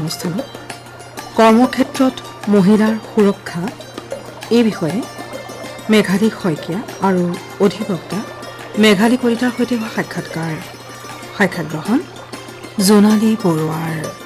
অনুষ্ঠানত কৰ্মক্ষেত্ৰত মহিলাৰ সুৰক্ষা এই বিষয়ে মেঘালী শইকীয়া আৰু অধিবক্তা মেঘালী কলিতাৰ সৈতে হোৱা সাক্ষাৎ গ্ৰহণ জোনালী বৰুৱাৰ।